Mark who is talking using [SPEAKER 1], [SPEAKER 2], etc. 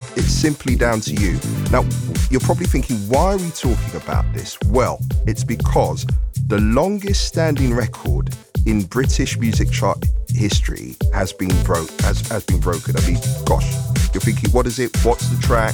[SPEAKER 1] It's simply down to you. Now, you're probably thinking, why are we talking about this? Well, it's because the longest standing record in British music chart history has been broken. I mean, gosh, you're thinking, what is it? What's the track?